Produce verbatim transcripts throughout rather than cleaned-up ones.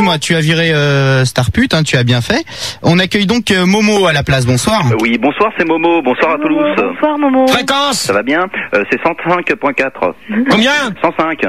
Moi, tu as viré euh, Starpute, hein, tu as bien fait. On accueille donc euh, Momo à la place. Bonsoir. Euh, oui, bonsoir, c'est Momo. Bonsoir à Toulouse. Bonsoir Momo. Fréquence. Ça va bien euh, C'est cent cinq virgule quatre. Combien? cent cinq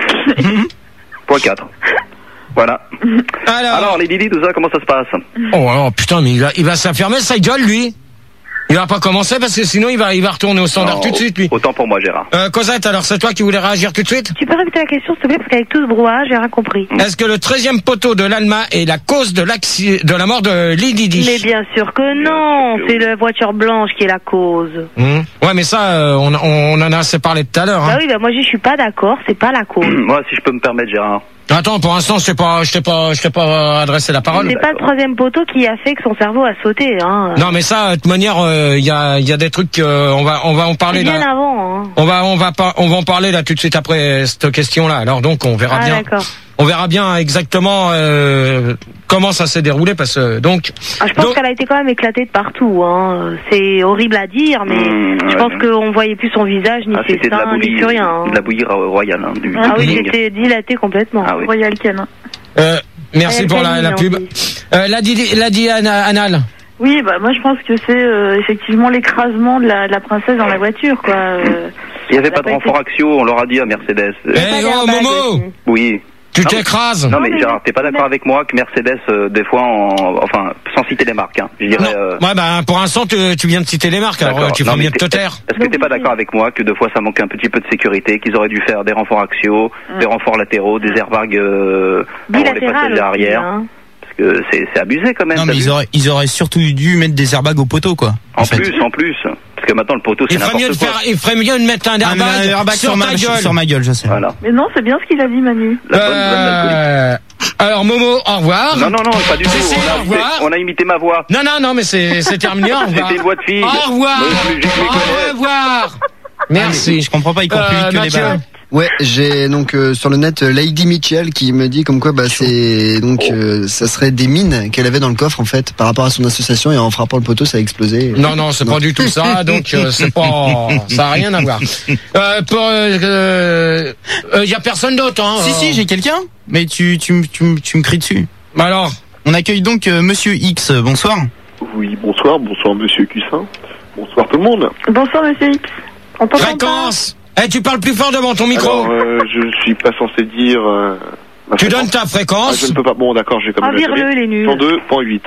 virgule quatre. Voilà. Alors, Alors, les Didi, tout ça, comment ça se passe? oh, oh putain, mais il va, il va s'affirmer sa gueule, lui. Il va pas commencer parce que sinon il va, il va retourner au standard Non, tout de suite, lui. Autant pour moi, Gérard. Euh, Cosette, alors c'est toi qui voulais réagir tout de suite? Tu peux répéter la question s'il te plaît parce qu'avec tout ce brouhaha j'ai rien compris. Est-ce que le treizième poteau de l'Alma est la cause de l'accident, de la mort de Lady Di? Mais bien sûr que non, Bien sûr que c'est la voiture blanche qui est la cause. Mmh. Ouais, mais ça, euh, on, on en a assez parlé tout à l'heure. Bah Hein. oui, bah moi je suis pas d'accord, c'est pas la cause. Moi, si je peux me permettre, Gérard. Attends, pour l'instant, je t'ai pas, je t'ai pas, je t'ai pas euh, adressé la parole. C'est pas le troisième poteau qui a fait que son cerveau a sauté, hein. Non, mais ça, de toute manière, il euh, y a, il y a des trucs, euh, on va, on va en parler Bien là. avant, hein. On va, on va pas, on va en parler là tout de suite après cette question-là. Alors donc, on verra Ah bien. d'accord. On verra bien exactement euh, comment ça s'est déroulé parce que donc. Ah, je pense donc- qu'elle a été quand même éclatée de partout, hein. C'est horrible à dire, mais Mmh, je ouais, pense ouais. qu'on voyait plus son visage, ni Ah, ses c'était de la seins, ni bouillie, plus rien. hein. de la bouillie ro- royale, hein, du, Ah du oui, pudding. j'étais dilatée complètement. Ah oui. Royal Canin. Euh, merci Royal pour la, Canin, la pub. on dit. Euh, la dit, la dit Ana- Anal. Oui, bah moi je pense que c'est euh, effectivement l'écrasement de la, de la princesse dans la voiture, quoi. Euh, Il n'y avait elle pas a de pas renfort axiaux, on leur a dit à Mercedes. Eh Pas oh d'airbag Momo, aussi. Oui. tu Non, mais- t'écrases. Non, mais mais- Gérard, t'es pas d'accord avec moi que Mercedes, euh, des fois, en, enfin, sans citer les marques, hein, je dirais... Non. euh, Ouais, bah pour l'instant, tu, tu viens de citer les marques. Alors D'accord. tu Non, ferais mais mieux de te t'es- taire. Est-ce que t'es pas d'accord avec moi que deux fois ça manque un petit peu de sécurité, qu'ils auraient dû faire des renforts axiaux, des renforts latéraux, des airbags euh, pour les Bilatéral passagers aussi, arrière? hein. Parce que c'est c'est abusé quand même. Non, t'as mais vu ils auraient, ils auraient surtout dû mettre des airbags au poteau, quoi. En fait. plus, en plus. Parce que maintenant le poteau c'est Il ferait mieux de n'importe quoi. faire, il ferait mieux de mettre un Un, airbag, un airbag sur, sur, ma, ta gueule. sur ma gueule, je sais. Voilà. Mais non, c'est bien ce qu'il a dit, Manu. La bonne, bonne alcoolique. Euh, alors Momo, au revoir. Non, non, non, pas du tout. Si, si, on, a au imité, revoir. on a imité ma voix. Non, non, non, mais c'est c'est terminé. Au revoir. C'était une voix de fille. Au revoir. Moi, je- je les connais. Au revoir. Merci. Ah, Je comprends pas, il court plus Euh, vite que les Mathieu. balles. Ouais, j'ai donc euh, sur le net euh, Lady Mitchell qui me dit comme quoi bah c'est donc euh, ça serait des mines qu'elle avait dans le coffre en fait par rapport à son association et en frappant le poteau ça a explosé. Non, non, c'est pas du tout ça, donc euh, c'est pas, ça a rien à voir. Euh, pour, euh, euh, euh, y a personne d'autre, hein. Si, euh. si, j'ai quelqu'un, mais tu, tu, m- tu, m- tu me cries dessus. Bah alors, On accueille donc euh, Monsieur X, bonsoir. Oui, bonsoir, bonsoir Monsieur Cussin. Bonsoir tout le monde. Bonsoir, Monsieur X. On t'entend pas. fréquence. Eh, tu parles plus fort devant ton micro. Alors, euh, je suis pas censé dire... Euh, ma tu fréquence. donnes ta Ah, fréquence. je ne peux pas. Bon, d'accord, j'ai quand Ah, même la vire-le, les nuls. cent deux virgule huit.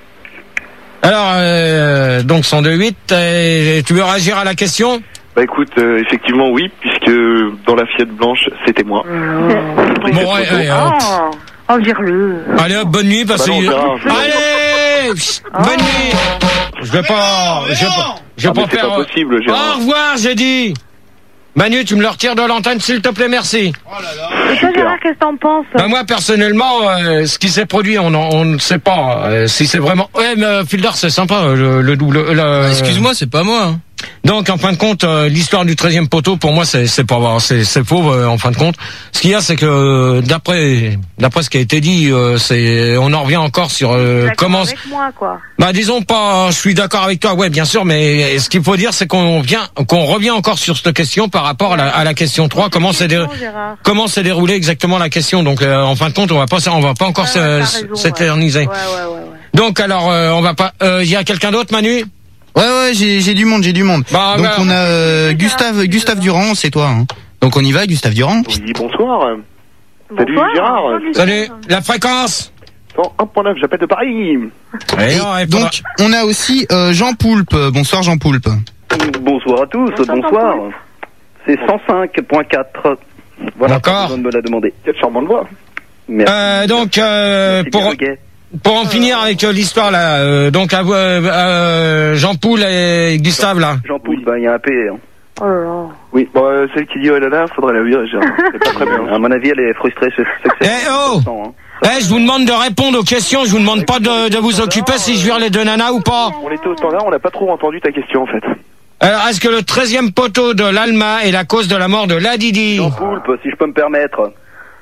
Alors, euh, donc cent deux virgule huit, euh, tu veux réagir à la question? Bah écoute, euh, effectivement oui, puisque dans la Fiat blanche, c'était moi. J'ai pris Bon, cette ouais, photo. ouais, hop. Oh, oh vire-le. Allez hop, bonne nuit, parce Bah non, que... Gérard, je- Allez, psst, bonne nuit. Je vais pas, je vais pas, je vais Ah, mais pas c'est faire... pas possible, Au Gérard. revoir, j'ai dit. Manu, tu me le retires de l'antenne, s'il te plaît, merci. Et toi, Gérard, qu'est-ce que t'en penses? Ben moi personnellement, euh, ce qui s'est produit, on, en- on ne sait pas euh, si c'est vraiment. Ouais, mais euh, Fildar, c'est sympa le, le double. le- Excuse-moi, c'est pas moi. Hein. Donc en fin de compte, euh, l'histoire du treizième poteau, pour moi, c'est c'est pas c'est c'est faux euh, en fin de compte. Ce qu'il y a, c'est que euh, d'après d'après ce qui a été dit, euh, c'est on en revient encore sur euh, D'accord comment. avec moi, quoi. Bah disons pas, je suis d'accord avec toi, ouais bien sûr, mais ce qu'il faut dire c'est qu'on vient, qu'on revient encore sur cette question par rapport à la, à la question trois, comment s'est dé- Non, Gérard. comment s'est déroulée exactement la question. Donc euh, en fin de compte, on va pas, on va pas encore Ouais, ouais, se- t'as raison, s'éterniser. Ouais, ouais, ouais, ouais. Donc alors, euh, on va pas. Il y a quelqu'un d'autre, Manu? Ouais, ouais, j'ai j'ai du monde, j'ai du monde. Bah, donc bah, on a euh, Gustave, Gustave Durand, c'est toi. Hein. Donc on y va, Gustave Durand. Oui, bonsoir. Salut Bonsoir. Gérard. Salut. La fréquence. cent un virgule neuf, j'appelle de Paris. Et Et non, elle donc on a aussi euh, Jean Poulpe. Bonsoir Jean Poulpe. Bonsoir à tous, Bonsoir, bonsoir. C'est cent cinq virgule quatre. Voilà, D'accord. on me l'a demandé. Quelle charmante voix. Merci. Euh, donc euh, Merci pour bien, le gay. pour en finir avec euh, l'histoire là, euh, donc à, euh, euh, Jean Poul et Gustave là. Jean Poul, ben il y a un P. Hein. Oh là là. Oui, bon, euh, celle qui dit oh là là, faudrait la virer, Gérard. C'est pas très bien. À mon avis, elle est frustrée. C'est c'est que Eh c'est- oh. hein. Eh, je vous demande de répondre aux questions. Je vous demande pas de, de vous occuper si je vire les deux nanas ou pas. On était au standard, on n'a pas trop entendu ta question en fait. Alors, est-ce que le treizième poteau de l'Alma est la cause de la mort de la Didi? Jean Poulpe, si je peux me permettre.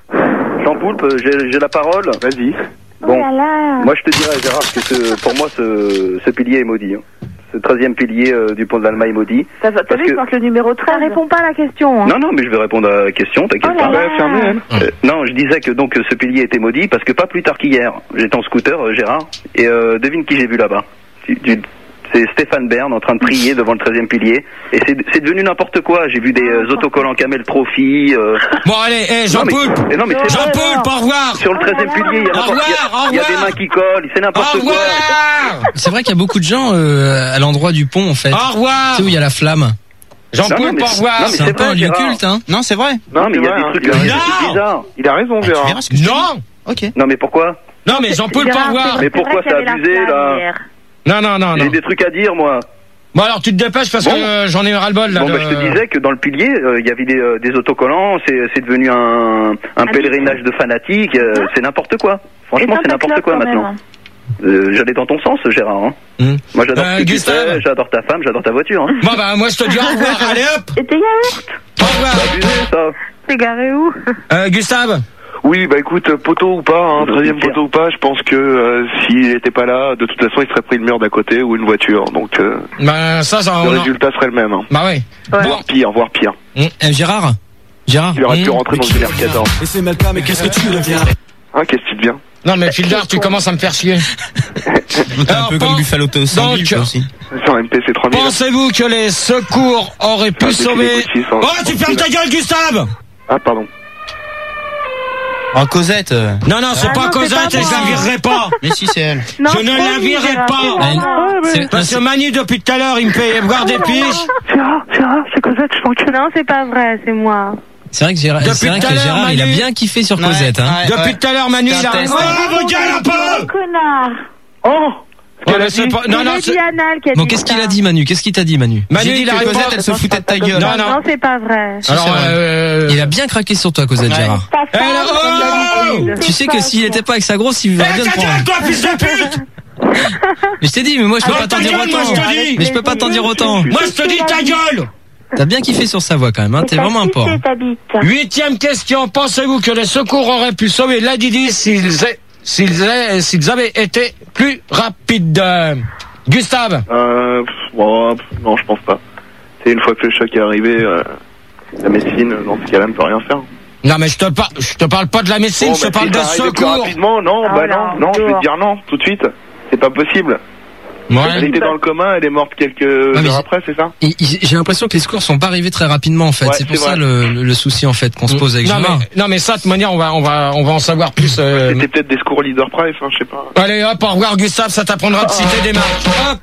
Jean Poulpe, j'ai j'ai la parole. Vas-y. Bon, Oh là là. moi je te dirais, Gérard, que ce, pour moi, ce, ce pilier est maudit. Hein. ce treizième pilier euh, du pont de l'Alma est maudit. T'as t'as Parce vu que- quand le numéro treize. Ça répond pas à la question. Hein. Non, non, mais je vais répondre à la question, t'inquiète Oh là pas. là. Ouais, fermé, elle. Euh, non, je disais que donc ce pilier était maudit parce que pas plus tard qu'hier, j'étais en scooter, euh, Gérard, et euh, devine qui j'ai vu là-bas. Tu- tu- C'est Stéphane Bern en train de prier devant le treizième pilier, et c'est c'est devenu n'importe quoi. J'ai vu des euh, autocollants Camel Trophy. Euh... Bon, allez, hé, Non, mais- Jean-Poulpe. mais non, mais c'est Jean-Poulpe, au revoir. sur le treizième pilier, il y a Au n'importe- il y a- revoir, au il y a des revoir. mains qui collent, c'est Au n'importe quoi. revoir. C'est vrai qu'il y a beaucoup de gens euh, à l'endroit du pont en fait. Au revoir. Tu sais où il y a la flamme. Non, non, Jean-Poulpe, mais- au revoir. non, mais C'est un c'est peu vrai, un lieu Gérard. culte, hein. Non, c'est vrai. Non, mais il y a Ouais, des hein, trucs, il a des raison. trucs bizarres. Il a raison, Ah, tu Gérard. verras ce que je te dis. Non. Ok. Non, mais pourquoi Non, mais Jean-Poulpe, au Gérard, revoir. c'est- Mais pourquoi c'est vrai c'est qu'il y avait abusé, la flamme là hier. Non, non, non, J'ai non. des trucs à dire, moi. Bon, alors tu te dépêches parce Bon. que euh, j'en ai ras-le-bol là. Bon, de- bah, je te disais que dans le pilier, euh, il y avait des, euh, des autocollants, c'est c'est devenu un, un pèlerinage de fanatiques, euh, c'est n'importe quoi. Franchement, c'est n'importe quoi maintenant. Euh, J'allais dans ton sens, Gérard. Hein. Hmm. Moi, j'adore Euh, ce que tu Gustave. fais, j'adore ta femme, j'adore ta voiture. Hein. Bon, bah, moi je te dis au revoir. Allez hop. Et tes yaourts. Au revoir. C'est abusé, ça. C'est garé où? Euh, Gustave. Oui, bah écoute, poteau ou pas, hein, treizième poteau ou pas, je pense que euh, s'il était pas là, de toute façon, il serait pris le mur d'à côté ou une voiture. Donc euh, Bah, ça, ça, le on en- résultat serait le même. Hein. Bah, ouais. Voire pire, voire pire. Eh, Gérard, Gérard. Il aurait pu Mmh. rentrer dans une R quatorze. Et c'est Malka, mais qu'est-ce que tu deviens? Hein, qu'est-ce que tu deviens? Non, mais Fildar, tu commences à me faire chier. T'es un Alors, peu pen- comme Buffalo Sandwich donc, toi aussi. C'est en M P C trois mille. Pensez-vous que les secours auraient pu Ah, c'est sauver... les Gucci, sans- Oh, tu fermes ta gueule, Gustave. Ah, pardon. Oh, Cosette. euh. Non, non, c'est Ah pas non, c'est Cosette pas et je la moi. virerai pas. Mais si, c'est elle. Non, Je ne promis, la virerai Gérard, pas. c'est Ah, moi. C'est- Parce que Manu, depuis tout à l'heure, il me fait boire des piges. Gérard, Gérard, c'est Cosette, je t'encule. Non, c'est pas vrai, c'est moi. C'est vrai que Gérard, Depuis c'est vrai tout que à l'heure, Gérard, il a Manu. bien kiffé sur Ouais, Cosette, hein. ouais, Depuis ouais. tout à l'heure, Manu, il C'était a... un test. Oh, vos gueules un peu. Connard. Oh. Ouais, mais c'est pas... Non, non, C'est c'est... Dianal qui a Bon, dit qu'est-ce qu'il ça. a dit, Manu? Qu'est-ce qu'il t'a dit, Manu? Manu, J'ai dit il que arrive Cosette, pas... elle se foutait de ta gueule. Non, non. Non, c'est pas vrai. Si, Alors, c'est vrai. euh... Il a bien craqué sur toi, Cosette, Ouais. Gérard. Ta Eh, femme, là, oh elle a dit- Tu sais que s'il était pas avec sa grosse, il va Eh, bien ta le prendre. gueule, toi, fils de pute. Mais je t'ai dit, mais moi, je peux Ah, pas t'en ta dire gueule, moi, autant. je te dis. Mais je peux pas t'en dire autant. Moi, je te dis ta gueule. T'as bien kiffé sur sa voix quand même, hein. T'es T'as vraiment un sucé porc. ta bite. Huitième question. Pensez-vous que les secours auraient pu sauver la Didi s'ils a- s'ils a- s'ils avaient été plus rapides? Gustave. Euh, pff, bon, pff, non, je pense pas. C'est une fois que le choc est arrivé, euh, la médecine, dans ce cas-là, ne peut rien faire. Non, mais je te parle, je te parle pas de la médecine, Bon, je te bah, parle si de ça arrive plus secours. rapidement, non, Ah, bah là, non, non, je vais dehors. te dire non, tout de suite. C'est pas possible. Elle Ouais. était dans le coma, elle est morte quelques mais heures j'ai- après, c'est ça? Et il- J'ai l'impression que les secours sont pas arrivés très rapidement en fait. Ouais, c'est pour c'est ça vrai. le, le, le souci en fait qu'on se pose avec non, Gérard. mais, non, mais ça, de toute manière, on va, on va, on va en savoir plus. euh, C'était peut-être des secours leader price, hein, je sais pas. Allez, hop, au revoir, Gustave, ça t'apprendra de citer des marques. Hop.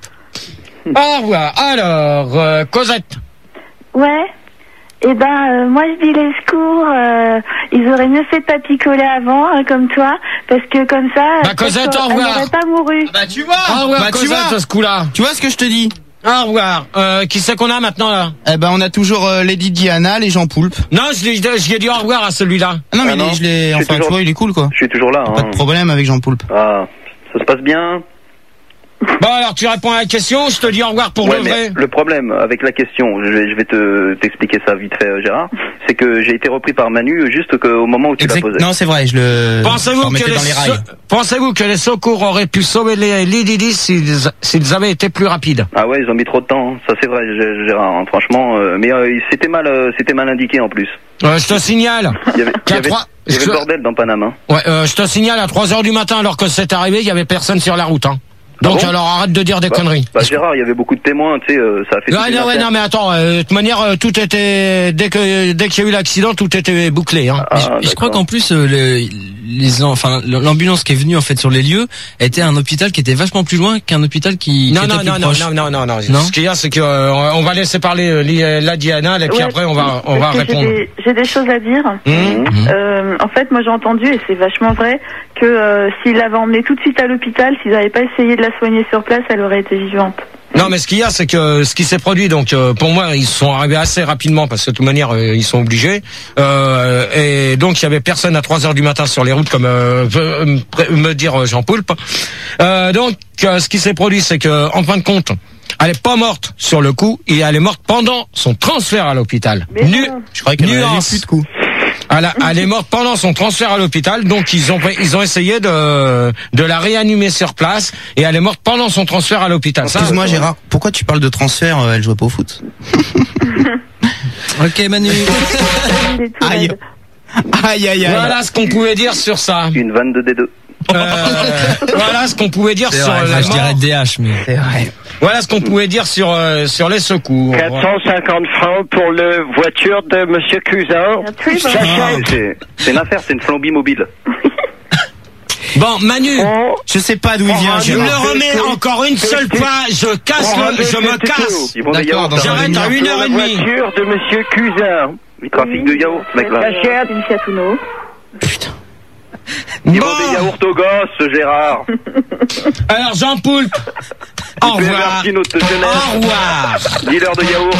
Au revoir. Alors, euh, Cosette. Ouais. Eh ben, euh, moi je dis les secours, euh, ils auraient mieux fait de pas picoler avant, hein, comme toi, parce que comme ça, Bah, euh, Cosette, peut-être au qu'elle revoir. n'aurait pas mouru. Bah, tu vois. Au revoir, Bah, tu Cosette, vois. à ce coup-là. Tu vois ce que je te dis? Au revoir. Euh, qui c'est qu'on a maintenant, là? Eh ben, on a toujours euh, Lady Diana, les Jean Poulpe. Non, je lui je lui ai dit au revoir à celui-là. Ah non, mais Ah non, il est- je l'ai, je suis enfin, tu toujours- vois, il est cool, quoi. Je suis toujours là. Pas Hein. de problème avec Jean Poulpe. Ah, ça se passe bien. Bon, alors, tu réponds à la question, je te dis au revoir pour Ouais, le mais vrai. le problème avec la question, je vais, je vais te t'expliquer ça vite fait, euh, Gérard, c'est que j'ai été repris par Manu juste que, au moment où tu l'as Exact- posé. Non, c'est vrai, je le. je Pensez-vous le remettais que, les dans les rails. se- pensez-vous que les secours auraient pu sauver les Lididi s'ils s'ils avaient été plus rapides? Ah ouais, ils ont mis trop de temps. hein. Ça c'est vrai, G- Gérard. hein, franchement, euh, mais euh, c'était mal, euh, c'était mal indiqué en plus. Euh, je te signale. Il y avait, il y Qu'à avait, trois- il y avait je- le bordel dans Panama. Ouais, euh, je te signale à trois heures du matin, alors que c'est arrivé, il y avait personne sur la route, hein. Donc, Ah bon alors, arrête de dire des Bah, conneries. bah, Gérard, il y avait beaucoup de témoins, tu sais, euh, ça a fait. toute Ouais, une non, ouais, affaire. non, mais attends, euh, de toute manière, euh, tout était, dès que, dès qu'il y a eu l'accident, tout était bouclé, hein. Ah, Et je, et je crois d'accord. qu'en plus euh, le- les en- enfin l'ambulance qui est venue en fait sur les lieux était un hôpital qui était vachement plus loin qu'un hôpital qui, Non, qui non, était non, plus non, proche. non, non, non, non, Non Ce qu'il y a, c'est que, euh, on va laisser parler euh, li- euh, la Diana, et puis Ouais, après, on va, on va parce que j'ai répondre. des- J'ai des choses à dire. Hum Mhm. Euh, en fait, moi j'ai entendu, et c'est vachement vrai, que euh, s'il l'avait emmenée tout de suite à l'hôpital, s'ils n'avaient pas essayé de la soigner sur place, elle aurait été vivante. Non, mais ce qu'il y a, c'est que ce qui s'est produit, donc euh, pour moi, ils sont arrivés assez rapidement parce que de toute manière, euh, ils sont obligés. Euh, et donc, il y avait personne à trois heures du matin sur les routes, comme euh, veut me pré- me dire euh, Jean Poulpe. Euh, donc, euh, ce qui s'est produit, c'est que, en fin de compte, elle est pas morte sur le coup, et elle est morte pendant son transfert à l'hôpital. Mais Nu- non. Je croyais qu'elle en avait Nuance. plus de coups. Elle, a, elle est morte pendant son transfert à l'hôpital, donc ils ont ils ont essayé de de la réanimer sur place et elle est morte pendant son transfert à l'hôpital. Excuse-moi Gérard, pourquoi tu parles de transfert? Elle jouait pas au foot. Ok Manu. Aïe. Aïe aïe aïe. Voilà ce qu'on pouvait dire sur ça. Une vanne de D deux. Euh, voilà ce qu'on pouvait dire sur vrai, la je dirais D H, mais c'est vrai. Voilà ce qu'on pouvait dire sur euh, sur les secours. quatre cent cinquante francs pour la voiture de Monsieur Cousin. Ah, c'est c'est une affaire, c'est une flambie mobile. Bon, Manu, Oh, Je sais pas d'où il vient, je me Gérard. le remets encore une seule fois, je casse le, je me casse. Ils font des D'accord, yaourts. dans un J'arrête à demi-heure. une heure et la demie. voiture de Monsieur Cousin. Ils trafiquent de yaourts, ce mec-là. J'achète. Une Fiat Uno. Ils Bon, vendent des yaourts aux gosses, ce Gérard. alors Jean Poulpe, au Tu es revoir. Martino de Au jeunesse, revoir. dealer de yaourts.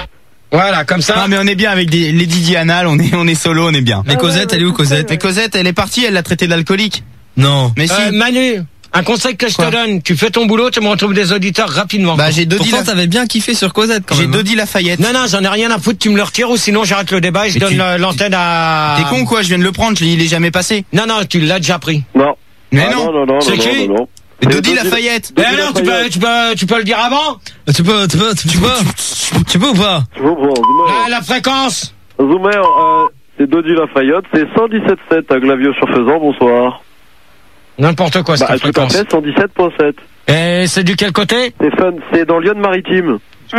Voilà, comme ça. Non mais on est bien avec des Lady Diana, on est on est solo, on est bien. mais Cosette, elle est où Cosette? Mais Cosette, elle est partie, elle l'a traité d'alcoolique. Non. Mais si. Euh, Manu, un conseil que je Quoi te donne, tu fais ton boulot, tu me retrouves des auditeurs rapidement. Bah j'ai Dodi Pourtant la... t'avais bien kiffé sur Cosette quand j'ai même. Dodi Lafayette. Non, non, j'en ai rien à foutre, tu me le retires ou sinon j'arrête le débat et je Mais donne tu- la- l'antenne à... T'es con quoi, je viens de le prendre, je l'ai- il est jamais passé. Non, non, tu l'as déjà pris. Non. Mais Ah, non. non, non, non, C'est non, qui non, non. Mais C'est Dodi Dodi- Lafayette. Eh non, tu peux, tu peux, tu peux le dire avant? Tu peux, tu peux, tu peux, tu peux ou pas? Tu vois, bon, Zoomer. La, la fréquence. Zoomer, euh, c'est Dodi Lafayette, c'est cent dix-sept virgule sept à Glavio-sur-Faisan, bonsoir. N'importe quoi, Bah, cette tout à fréquence. fait, cent dix-sept virgule sept. Et c'est du quel côté? C'est fun, c'est dans Lyon-Maritime.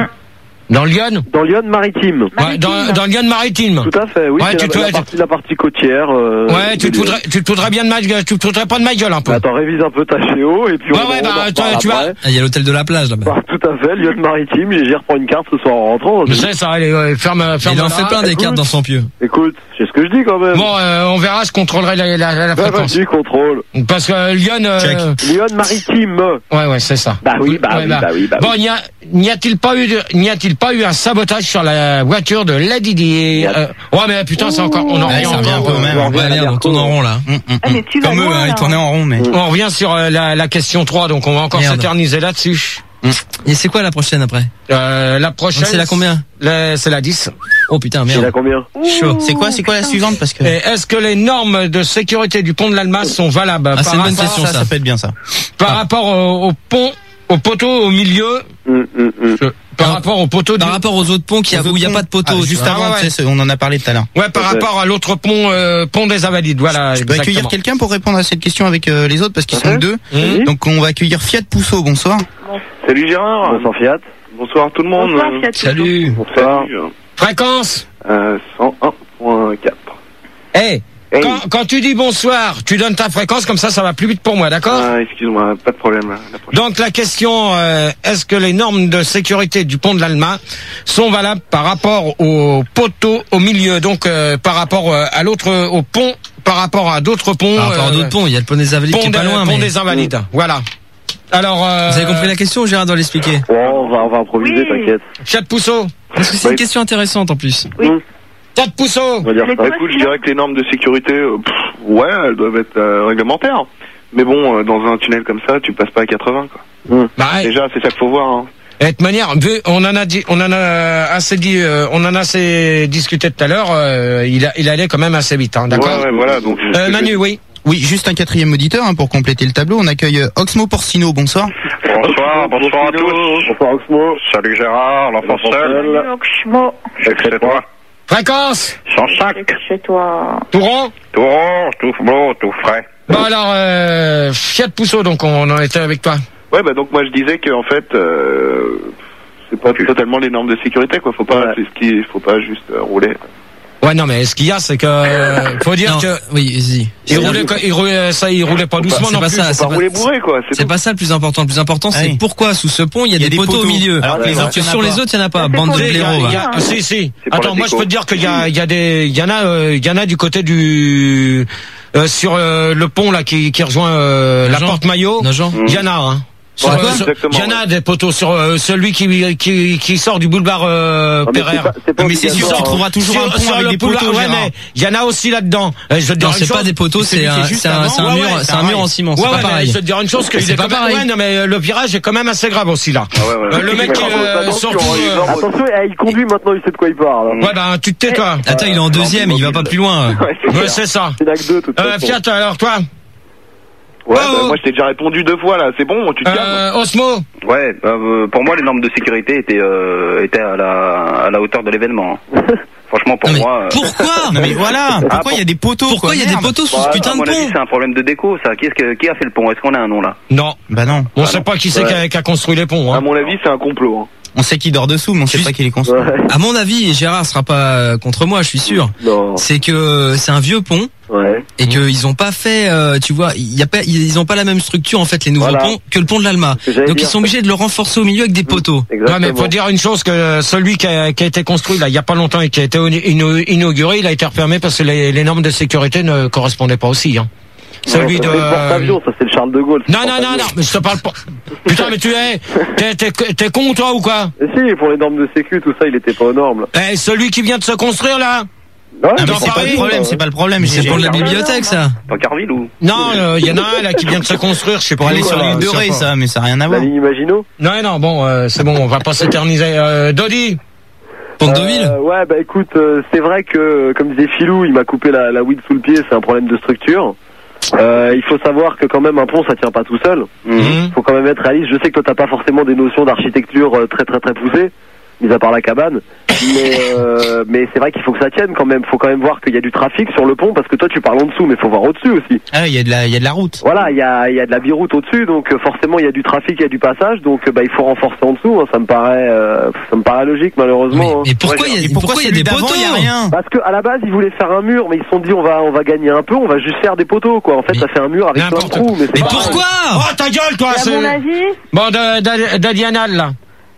Dans Lyon? Dans Lyon-Maritime. Ouais, dans, dans Lyon maritime. Tout à fait, oui, Ouais, c'est tu la, te- la, partie, la partie côtière. Euh, Ouais, tu de te Lyon. foutrais, tu te foutrais bien de ma gueule, tu te foutrais pas de ma gueule un peu. Bah, attends, révise un peu ta chéo, et puis Ouais, on, ouais, on bah, en toi, reparle tu vas- après. Ah, il y a l'hôtel de la plage là-bas. Bah, tout à fait, Lyon-Maritime, j'y reprends une carte ce soir en rentrant. Je sais ça, allez, ouais, ferme, ferme. Il en fait plein des cartes dans son pieu. Écoute, c'est ce que je dis quand même. Bon, euh, on verra, je contrôlerai la, la, la, la Bah, fréquence. vas-y, contrôle. Parce que euh, Lyon, euh, Lyon-Maritime. ouais, ouais, c'est ça. Bah oui, bah Ouais, oui, bah oui, bah Bon, oui. n'y a, n'y a-t-il pas eu, de- n'y a-il pas eu un sabotage sur la voiture de Lady Di? Euh, ouais, mais putain, c'est encore, on en Ouais, revient ça revient un encore. peu au même. on revient Ouais, à la merde, on Berco. tourne en rond là. Hum, hum, Ah, hum. mais tu vas Comme eux, loin, hein, là. ils tournaient en rond, mais. On revient sur euh, la, la question trois, donc on va encore Merde. s'éterniser là-dessus. Et c'est quoi la prochaine après? Euh, la prochaine. C'est la combien? la- C'est la dix. Oh putain, Il a merde. combien? Chaud. C'est quoi, c'est quoi la suivante parce que. Et est-ce que les normes de sécurité du pont de l'Alma sont valables Ah, par, c'est une bonne rapport, question, ça, ça. ça peut être bien ça. par rapport au, au pont, au poteau au milieu, Hum, hum, hum. euh, par Par- rapport au poteau du... Par rapport aux autres ponts qui a, Aux où il n'y a autres pas de poteau. ponts. Ah, tu juste vois. avant, Ah, ouais, tu sais, on en a parlé tout à l'heure. Ouais, par Ouais. rapport à l'autre pont, euh, pont des Invalides. Voilà. Je peux accueillir exactement. quelqu'un pour répondre à cette question avec euh, les autres parce qu'ils sont Ouais. deux. Mmh. Donc on va accueillir Fiat Pousseau, bonsoir. Salut Gérard. Bonsoir Fiat. Bonsoir tout le monde. Bonsoir, Fiat. Salut. Bonsoir. Fréquence. Euh, cent un virgule quatre. Eh, Hey. quand, quand tu dis bonsoir, tu donnes ta fréquence, comme ça, ça va plus vite pour moi, d'accord? Ah, excuse-moi, pas de problème. là. La prochaine. Donc la question, euh, est-ce que les normes de sécurité du pont de l'Alma sont valables par rapport au poteau au milieu, donc euh, par rapport euh, à l'autre, au pont, par rapport à d'autres ponts, Par rapport à euh, d'autres ponts, il y a le pont des Invalides qui pont, est pas de- loin. pont mais- des Invalides. Voilà. Alors, euh, Vous avez compris la question ou Gérard doit l'expliquer? Bon, on va, on va improviser, Oui. t'inquiète. Fiat Pousseau, Parce que c'est Bah, une question intéressante en plus. Fiat Pousseau. On va dire Les ça. quoi, Écoute, je sinon dirais que les normes de sécurité, euh, pff, ouais, elles doivent être euh, réglementaires. Mais bon, euh, dans un tunnel comme ça, tu passes pas à quatre-vingts, quoi. Bah, ouais. Déjà, c'est ça qu'il faut voir. Hein. Et de toute manière, vu- on en a dit, on en a assez dit, euh, on en a assez discuté tout à l'heure. euh, il, a, il allait quand même assez vite, hein, d'accord. Ouais, ouais, voilà. Donc, c'est ce Euh, que Manu, oui. Oui, juste un quatrième auditeur hein, pour compléter le tableau. On accueille euh, Oxmo Porcino, bonsoir. je- Bonsoir, bonsoir à tous. Bonsoir Oxmo. Salut Gérard, l'enfant seul. Oxmo. C'est toi. Fréquence. cent cinq. Chez toi. Tout rond. Tout rond, tout beau, tout frais. Bon alors, euh, Fiat Pousseau, donc on en était avec toi. Ouais, bah donc moi je disais que en fait, euh, c'est pas totalement les normes de sécurité, quoi. Faut pas, c'est ce qui, faut pas juste euh, rouler. Ouais, non, mais ce qu'il y a, c'est que euh, faut dire Non, que oui, vas-y. il roulait, quoi- il roulait, ça, il roulait pas doucement c'est non pas plus. ça, Faut c'est pas pas- rouler bourré, quoi. C'est C'est tout. pas ça le plus important. Le plus important, Ah c'est oui. pourquoi sous ce pont il y a, des, poteaux, au milieu. Alors que les Alors autres, que il y en a sur pas. les autres, il n'y en a pas. C'est Bande pour de les Il y a- blaireaux. il y va. a- si, si. C'est pour Attends, la moi je déco. peux te dire qu'il y a, il y a des, il y en a, euh, il y en a du côté du, euh, sur euh, le pont là qui, qui rejoint euh, la Nogent. porte Maillot. Nogent. Il y en a, hein. Sur, Ouais, euh, sur- exactement, il y en a des poteaux sur euh, celui qui, qui qui sort du boulevard euh, Non, mais Pereire. c'est pas- c'est pas Mais c'est sûr, obligatoire, tu hein. trouveras toujours Sur- un pont sur avec le des boulevard, poteaux, ouais, Gérard. mais il y en a aussi là-dedans. Euh, Je vais te dire Non, une c'est chose. pas des poteaux, celui c'est qui est un, juste c'est un, avant. c'est un Ouais, mur, ouais, c'est un pareil. mur en ciment. C'est Ouais, pas ouais, mais pareil. je vais te dire une chose, que C'est il est pas quand même- pareil. ouais, non, mais le virage est quand même assez grave aussi là. Ah ouais, ouais. Euh, le mec, Ouais, euh, attention, surtout. hein, il euh, va- Attention, eh, il conduit maintenant, il sait de quoi il parle. hein. Ouais, ben tu te tais toi. Attends, il est en deuxième, il va pas plus loin. Ouais, c'est Ouais, clair. c'est ça. C'est l'acte deux, de toute Euh, façon. Fiat, alors toi, Ouais, Oh, bah, oh. moi je t'ai déjà répondu deux fois là, c'est bon, tu te calmes. euh, Osmo. Ouais, euh, pour moi, les normes de sécurité étaient, euh, étaient à, la, à la hauteur de l'événement. hein. Franchement, pour Non, mais moi. euh, pourquoi Non mais voilà, pourquoi il y a des poteaux Pourquoi quoi, il y a des merde. poteaux sous ce bah, putain à de mon avis, pont c'est un problème de déco, ça. Qui, est-ce que, qui a fait le pont? Est-ce qu'on a un nom là? Non, Bah non, on Ah sait non. pas qui c'est Ouais. qui, a, qui a construit les ponts. À Hein. mon avis, c'est un complot. Hein. on sait qui dort dessous, mais on sait Juste- pas qui les construit. Ouais. À mon avis, et Gérard sera pas euh, contre moi, je suis sûr. Non. C'est que c'est un vieux pont Ouais. et que ils ont pas fait, euh, tu vois, il y a pas, ils ont pas la même structure en fait les nouveaux Voilà. ponts que le pont de l'Alma. Ce que j'allais Donc dire. ils sont obligés de le renforcer au milieu avec des poteaux. Ouais, Exactement. mais faut dire une chose, que celui qui a, qui a été construit là il y a pas longtemps et qui a été ino- inauguré, il a été refermé parce que les, les normes de sécurité ne correspondaient pas aussi. Hein. Celui Ouais, de. ça, c'est le porte-avions, ça c'est le Charles de Gaulle. c'est Non, le non, non, porte-avions. non, mais je te parle pas. Putain, mais tu es, t'es, t'es, t'es con toi ou quoi? Mais si, pour les normes de sécu, tout ça, il était pas aux normes. Eh, celui qui vient de se construire là? Ouais, Ah, mais Dans c'est pas Paris, le problème, c'est pas le problème. C'est Gégé. pour la bibliothèque ça. Dans Carville ou? Non, il y en a un là qui vient de se construire, je sais pas Pour aller où, sur là, l'île de je sais Ré, pas. ça, mais ça n'a rien à La voir. ligne Maginot. Non, non, bon, euh, c'est bon, on va pas s'éterniser. Euh, Dodi? Pont de Deauville. Euh, ouais, bah écoute, euh, c'est vrai que, comme disait Philou, il m'a coupé la, la weed sous le pied, c'est un problème de structure. Euh, il faut savoir que quand même un pont ça tient pas tout seul. Mhm. Faut quand même être réaliste. Je sais que toi t'as pas forcément des notions d'architecture euh, très très très poussées, mis à part la cabane. Mais euh, mais c'est vrai qu'il faut que ça tienne quand même. Faut quand même voir qu'il y a du trafic sur le pont parce que toi tu parles en dessous, mais faut voir au-dessus aussi. Ah, il y a de la, il y a de la route. Voilà, il y a il y a de la biroute au-dessus, donc euh, forcément il y a du trafic, il y a du passage, donc euh, bah il faut renforcer en dessous. Hein, ça me paraît euh, ça me paraît logique Mais, malheureusement. hein. mais pourquoi il y a, Et pourquoi, pourquoi il y a des celui d'avant, poteaux? il y a rien? Parce que à la base ils voulaient faire un mur, mais ils se sont dit on va on va gagner un peu, on va juste faire des poteaux quoi. En fait Mais ça fait un mur avec plein de n'importe trous. Mais, c'est Mais pas pourquoi? Oh, ta gueule, toi! Et à c'est- mon avis, Bon, de- de- d'Adianal, là.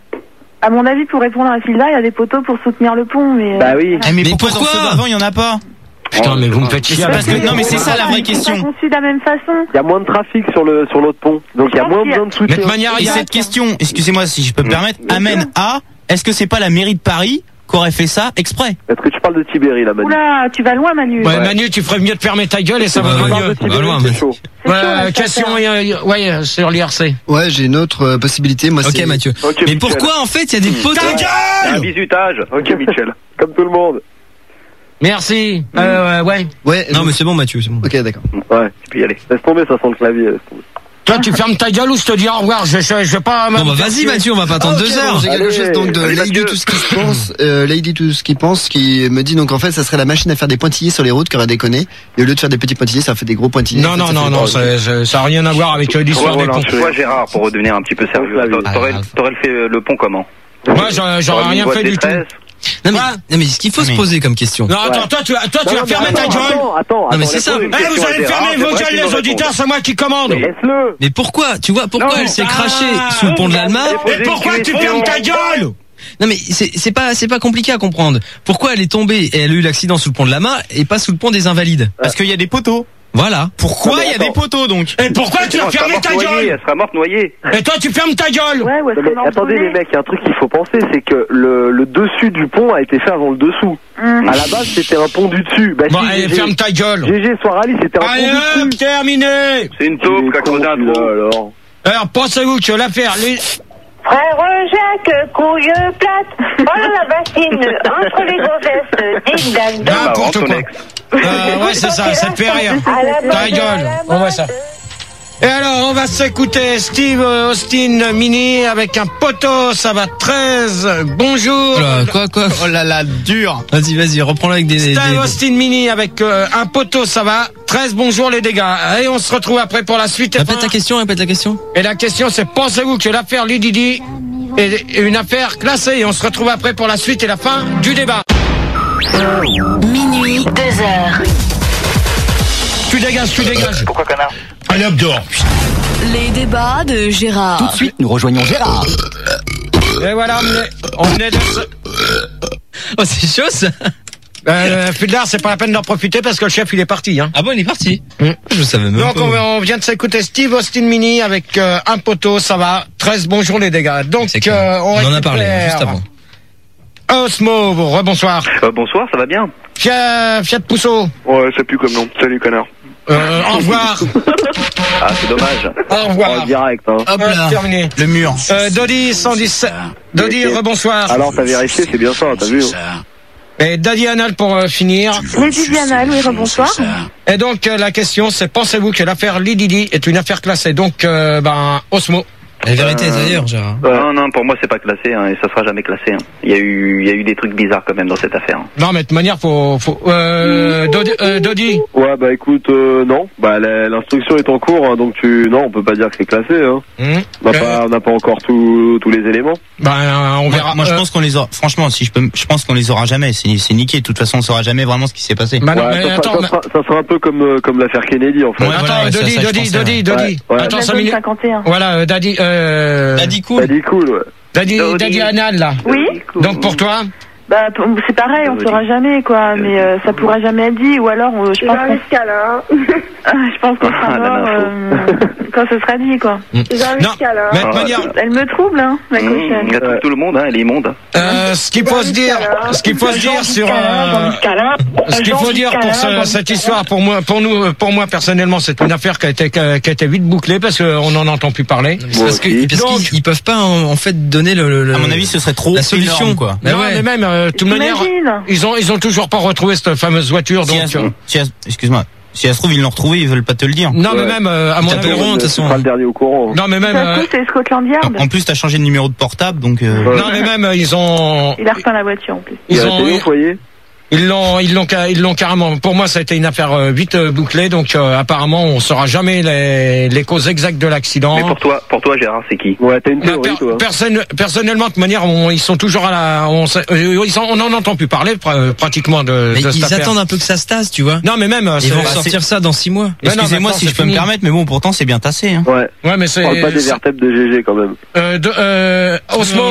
à mon avis, pour répondre à Sylvain, il y a des poteaux pour soutenir le pont, mais. Bah oui. Eh, mais, Mais pourquoi, pourquoi dans ceux d'avant, il y en a pas? Putain, mais vous me faites chier. parce que- non, mais c'est ça, la vraie Ils sont question. pas conçus de la même façon. Il y a moins de trafic sur le sur l'autre pont, donc il y a Je moins pense qu'il y a- besoin de soutien. Mais de manière, Et il y a- cette question, excusez-moi si je peux me permettre, amène à, est-ce que c'est pas la mairie de Paris qui aurait fait ça exprès? Est-ce que tu parles de Tibéri là, Manu? Oula, tu vas loin, Manu. Ouais, Manu, tu ferais mieux de fermer ta gueule et ça Ouais, va ouais. Tu mieux. parles de Tibéri, loin, c'est mais- chaud. C'est Ouais, chaud, là, euh, ça question, fait- euh, ouais, euh, sur l'I R C. Ouais, j'ai une autre euh, possibilité. Moi, Ok c'est Mathieu. Ok, Mais Michel. pourquoi en fait il y a des poteaux? Ta Un gueule! bisutage. Ok, Michel. Comme tout le monde. Merci. Euh, ouais. Ouais. Non donc- mais c'est bon Mathieu, c'est bon. Ok, d'accord. Ouais. Tu peux y aller. Laisse tomber, ça sent le clavier. laisse tomber. Toi, tu fermes ta gueule ou je te dis au revoir. Je, je, je vais pas. Bon bah vas-y Mathieu, on va pas attendre Ah, ok, deux bon, heures. J'ai quelque Allez, chose donc de allez, Lady Mathieu. tout ce qui se pense, euh, Lady tout ce qui pense, qui me dit donc en fait ça serait la machine à faire des pointillés sur les routes qui aurait déconné. Et au lieu de faire des petits pointillés, ça fait des gros pointillés. Non, En fait, non, ça non, fait- non, ça, ça, ça a rien à voir avec euh, l'histoire des ponts. Toi, Gérard, pour redevenir un petit peu sérieux, Ah, t'a- t'aurais grave. t'aurais fait euh, le pont comment? Moi, j'aurais j'aurais T'aurais mis rien une voie fait de du tout. détresse. Non mais, Quoi non mais ce qu'il faut Ah, se mais- poser comme question. Non, attends, toi, tu, vas- toi, tu vas Non, mais fermer ta attends, gueule. Attends, attends. Non, mais attends, c'est ça. laisse-le, une Eh, question vous à allez Gérard, fermer vos j'aimerais gueules, qu'il les me auditeurs, réponde. c'est moi qui commande. Laisse-le. Mais pourquoi? Tu vois pourquoi Non, elle s'est ah, crachée sous le pont de l'Alma? Mais pourquoi tu fermes ta gueule? Non mais c'est c'est pas c'est pas compliqué à comprendre. Pourquoi elle est tombée et elle a eu l'accident sous le pont de l'Alma et pas sous le pont des Invalides? Parce qu'il y a des poteaux. Voilà. Pourquoi Non, mais il y a attends. des poteaux donc? Et pourquoi tu Non, as elle sera fermé morte ta noyée, gueule? Elle sera morte noyée. Et toi, tu fermes ta gueule. Ouais, ouais, Non, mais attendez les mecs, il y a un truc qu'il faut penser, c'est que le, le dessus du pont a été fait avant le dessous. Hum. À la base, c'était un pont du dessus. Bah Bon, si, allez, G G, ferme ta gueule. G G soir Ali, c'était un Allez, pont hop, du dessus. terminé. C'est une taupe qui a creusé un trou. alors. Alors, pensez-vous que l'affaire, les... Frère Jacques, couille plate, voilà la bassine entre les gonzesses, ding dang N'importe ton quoi. ex. Euh, ouais, c'est ça, ça te fait rire. Ta gueule, on voit ça. Et alors, on va s'écouter Steve Austin Mini avec un poteau, ça va treize. Bonjour. Voilà, quoi quoi. Oh là là, dur. Vas-y vas-y, reprends-le avec des. des- Steve des- Austin Mini avec euh, un poteau, ça va. treize, bonjour les dégâts. Et on se retrouve après pour la suite. Et, Répète fin. ta question, répète la question. Et la question, c'est pensez-vous que l'affaire Lididi est une affaire classée? Et on se retrouve après pour la suite et la fin du débat. Minuit, deux heures. Tu dégages, tu dégages. Pourquoi connard? Allez hop dehors. Les débats de Gérard. Tout de suite, nous rejoignons Gérard. Et voilà, on est, on est de ce- Oh c'est chaud ça. Euh, Fildar, c'est pas la peine d'en profiter parce que le chef il est parti. Hein. Ah bon, il est parti. Mmh. Je savais même Donc pas. on, on vient de s'écouter Steve Austin Mini avec euh, un poteau, ça va. treize bonjour les dégâts. Donc euh, on, on en a parlé hein, juste avant. Osmo, rebonsoir. Euh, bonsoir, ça va bien? Fiat, Fiat Pousseau. Ouais, c'est plus comme nom. Salut, connard. Euh, au revoir. Ah, c'est dommage. Au revoir. En direct, hein. Hop là. Terminé. Le mur. Euh, Dodi cent dix-sept. Dodi, rebonsoir. Alors, t'as vérifié, c'est bien ça, t'as vu? Hein. Et Daddy Anal pour euh, finir. Lady Diana, oui, rebonsoir. Et donc euh, la question c'est, pensez-vous que l'affaire Lididi est une affaire classée? Donc euh, ben Osmo. La vérité est ailleurs, Gérard. Non, non, pour moi c'est pas classé, hein, et ça sera jamais classé. Hein. Il y a eu, il y a eu des trucs bizarres quand même dans cette affaire. Non mais de toute manière faut, faut euh, Dodi, euh, Dodi. Ouais, bah écoute, euh, non. Bah la- l'instruction est en cours, hein, donc tu, non, on peut pas dire que c'est classé. Hein. Mmh. On n'a Euh, pas, on n'a pas encore tous tous les éléments. Ben euh, on Moi, verra. moi, je Euh, pense qu'on les aura. Franchement, si je peux, je pense qu'on les aura jamais. C'est, c'est niqué. De toute façon, on saura jamais vraiment ce qui s'est passé. bah non, Ouais, mais ça, attends, sera, mais- ça, sera, ça sera un peu comme euh, comme l'affaire Kennedy en fait. Ouais, attends, voilà, ouais, ça, Dodi, ça, je Dodi, pensais, Dodi, ouais. Dodi. Ouais, ouais. Attends La cinq zone minutes. cinquante et un. Voilà, euh, Daddy, euh, T'as dit T'as cool. dit cool, ouais. Daddy, Dodi. Daddy Anal là. Oui. Donc pour toi. Bah, p- c'est pareil, on saura jamais, quoi, mais euh, ça pourra jamais être dit, ou alors, euh, je pense qu'on... Ah, je pense qu'on sera Ah, la mort info. euh, quand ce sera dit, quoi. Non, mais de toute manière, Elle me trouble, hein, la Mmh, cochonne. elle trouve tout le monde, hein, elle est immonde. euh, ce qu'il faut se dire, ce qu'il faut se dire sur, euh, ce qu'il faut dire pour ce- cette histoire, pour moi, pour nous, pour moi personnellement, c'est une affaire qui a été, qui a qui a été vite bouclée parce qu'on n'en entend plus parler. C'est parce que- parce Donc- qu'ils ils peuvent pas en, en fait donner le, le- À mon avis, ce serait trop la solution énorme, quoi. Bah non, ouais. mais même, euh, de toute manière, T'imagines? ils ont, ils ont toujours pas retrouvé cette fameuse voiture, Si donc. elle se- euh, si elle- excuse-moi. Si elle se trouve, ils l'ont retrouvé, ils veulent pas te le dire. non, mais Ouais. même, euh, à mon Ils avis. t'appelleront, de toute Tu façon. seras le dernier au courant. hein. Non, mais même, Ça se euh, trouve, c'est Scotland Yard. En plus, t'as changé de numéro de portable, donc. euh, Ouais. non, mais même, euh, ils ont, Il a repeint la voiture, en plus. Il y ils a la télé ont, au foyer. ils l'ont, ils l'ont, ca- ils l'ont carrément. Pour moi, ça a été une affaire euh, vite euh, bouclée, donc euh, apparemment, on saura jamais les, les causes exactes de l'accident. Mais pour toi, pour toi, Gérard, c'est qui? Ouais, t'as une Non, théorie, per- toi. personne, personnellement, de toute manière, on- ils sont toujours à la, on, sait- euh, ils sont- on en entend plus parler pr- pratiquement de, Mais de cette ils affaire. attendent un peu que ça se tasse, tu vois. Non, mais même, euh, Ils c'est- vont bah, sortir ça dans six mois. Mais non, Excusez-moi maintenant, si c'est je peux fini. me permettre, mais bon, pourtant, c'est bien tassé. Hein. Ouais. c'est- ouais, mais On c'est, parle pas des c'est- vertèbres de G G quand même. euh, de, euh, Osmo,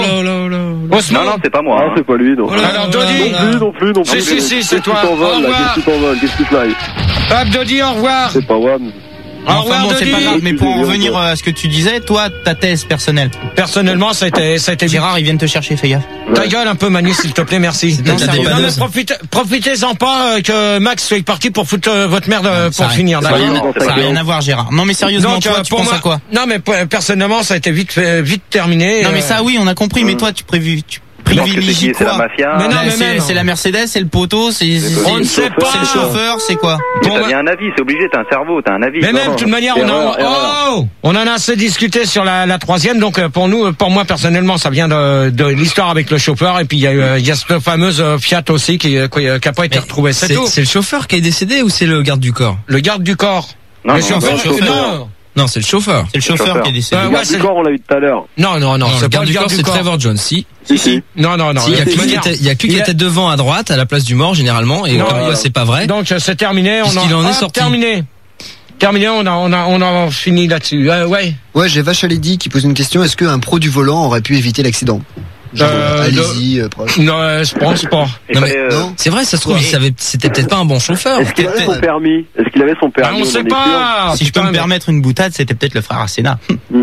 Osmo. Non, non, c'est pas moi. Ah, hein. c'est pas lui, non. Oh là Alors, là Dodi. là Non là. plus, non plus, non Si, plus. si, si, c'est Qu'est-ce toi. qui t'envole, Au là? revoir. Qu'est-ce qui t'envole? Qu'est-ce qui fly? Abdodi, au revoir. C'est pas Wam. Au Enfin revoir, bon, c'est Dodi. pas grave, mais pour en Excusez-moi. revenir euh, à ce que tu disais, toi, ta thèse personnelle. Personnellement, ça a été, ça a été Gérard, ils viennent te chercher, fais gaffe. Ta gueule un peu, Manu, s'il te plaît, merci. Non, Non, ta mais dépanneuse. profite- profitez-en pas euh, que Max soit parti pour foutre euh, votre merde euh, Ça a pour rien- finir, Ça d'accord? n'a rien, d'accord. ça a rien à voir, Gérard. Non, mais sérieusement, Donc, toi, euh, tu pour penses moi, à quoi? non, mais p- personnellement, ça a été vite, fait- vite terminé. Non, mais euh, ça, oui, on a compris, mais toi, tu prévu, tu Tu penses que c'est privilégies qui? C'est la quoi? mafia? Mais non, Bah, mais c'est même. c'est la Mercedes, c'est le poteau, c'est c'est- On ne c'est- sait pas. c'est le chauffeur, c'est quoi? Mais Bon, t'as bah- bien un avis, c'est obligé, t'as un cerveau, t'as un avis. Mais même, de toute manière, on en, Erreur, erreur. oh, on en a assez discuté sur la, la troisième. Donc, euh, pour nous, euh, pour moi, personnellement, ça vient de, de l'histoire avec le chauffeur. Et puis, il y a, eu, euh, il y a cette fameuse euh, Fiat aussi qui, euh, qui, euh, qui a pas été Mais retrouvée. C'est C'est tout. c'est le chauffeur qui est décédé ou c'est le garde du corps? Le garde du corps. Non, le non, chauffeur, non, le chauffeur. non. Non, c'est le chauffeur. C'est le chauffeur chauffeur. qui est décédé. Euh, Le ouais, garde c'est- du corps, on l'a eu tout à l'heure. Non, non, non, Non, c'est le pas garde le du corps, garde c'est du corps. Trevor Jones. Si. Si, si. Non, non, non. Si, il y a de que toute lui qui manière- était, il y a que lui qui il a- était devant à droite à la place du mort généralement et Non, comme euh, quoi c'est pas vrai. Donc, euh, c'est terminé. On Puisqu'il en est ah, sorti. Terminé. Terminé. On a, on a, on a fini là-dessus. Euh, ouais. Ouais, j'ai Vache à Lady qui pose une question. Est-ce qu'un pro du volant aurait pu éviter l'accident? Genre, Euh, allez-y, euh, proche. Non, euh, je pense pas. Il Non, fallait, mais- euh, Non? C'est vrai, ça se trouve, il savait, c'était peut-être pas un bon chauffeur. Est-ce qu'il avait Ouais. son permis? Est-ce qu'il avait son Ah, permis? on aux sait années pas. Si je peux Putain, me permettre une boutade, c'était peut-être le frère Asséna.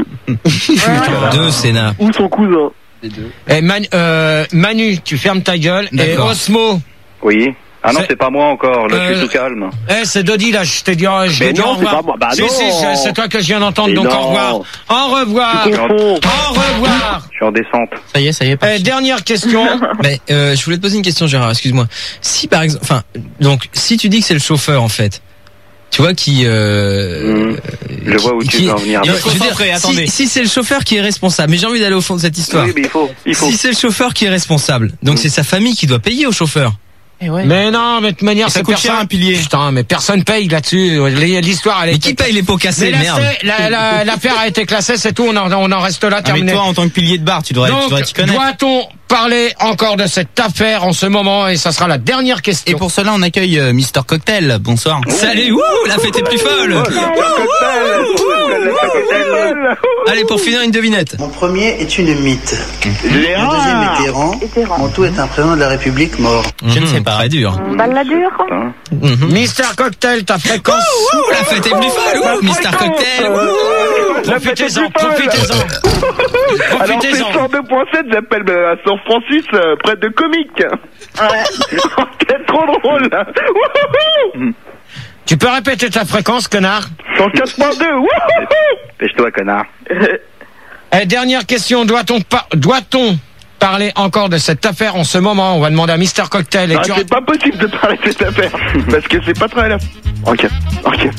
Deux Sénat. Ou son cousin? Eh, Man- euh, Manu, tu fermes ta gueule. Et D'accord. Osmo. Oui. Ah non, C'est- c'est pas moi encore, là, je Euh, suis tout calme. Eh, c'est Dodi, là, je t'ai dit, je Mais t'ai dit non, au c'est revoir. pas moi. Bah si, non. si, je- c'est toi que je viens d'entendre, Mais donc non. au revoir. Au revoir. Tu confonds. Au revoir. Je suis en descente. Ça y est, ça y est. Eh, parti. dernière question. Mais euh, je voulais te poser une question, Gérard. Excuse-moi. Si par exemple, enfin, donc si tu dis que c'est le chauffeur en fait, tu vois qui. Euh, Mmh. Je vois où tu qui- veux en venir. Je Il veux faut dire, concentrer, si- attendez. Si, c'est le chauffeur qui est responsable, mais j'ai envie d'aller au fond de cette histoire. Oui, mais il faut, il faut. Si c'est le chauffeur qui est responsable, donc c'est sa famille qui doit payer au chauffeur. Eh ouais. Mais non, mais de toute manière, Et ça c'est coûte personne. cher, un pilier. Putain, mais personne paye là-dessus. L'histoire, elle est. Mais qui paye les pots cassés, Mais la- merde. la- la- L'affaire a été classée, c'est tout. On en, on en reste là, Ah, mais terminé. toi, en tant que pilier de bar, tu devrais, tu Donc, devrais t'y connaître. doit-on parler encore de cette affaire en ce moment? Et ça sera la dernière question. Et pour cela, on accueille euh, Mister Cocktail. Bonsoir. Salut, ouh, la fête est plus folle. Allez, pour finir, une devinette. Mon premier est une mythe. Gérard. Mon deuxième est Téhéran. Téhéran. Mon tout est un président de la République mort. Je ne sais pas. Très dur. Balladur. Mister Cocktail, ta fréquence. Ouh, ouh, la fête est plus folle. Ouh, Mister Cocktail. Ouh. Profitez-en, profitez-en. Alors, c'est Profitez-en. cent deux point sept, j'appelle euh, à San Francis, euh, près de Comique. Ouais. C'est trop drôle, là. Wouhou. Tu peux répéter ta fréquence, connard? cent quatre point deux, wouhou. Pêche-toi, connard. Et dernière question, doit-on par- doit-on parler encore de cette affaire en ce moment? On va demander à Mister Cocktail. Et Ah, tu... c'est pas possible de parler de cette affaire, parce que c'est pas très là. Ok, ok.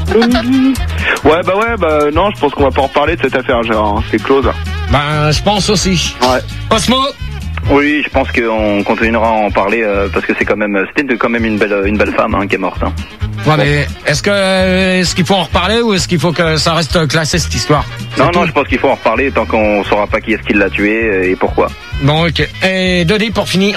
Ouais, bah ouais, bah non, je pense qu'on va pas en reparler de cette affaire, Gérard, hein. C'est close. Ben, je pense aussi. Ouais. Osmo. Oui, je pense qu'on continuera à en parler euh, parce que c'est quand même, c'était quand même une belle, une belle femme hein, qui est morte. Hein. Ouais, mais est-ce que est-ce qu'il faut en reparler ou est-ce qu'il faut que ça reste classé cette histoire? Non, non, je pense qu'il faut en reparler tant qu'on saura pas qui est-ce qui l'a tué et pourquoi. Bon, ok. Et Dodi pour finir.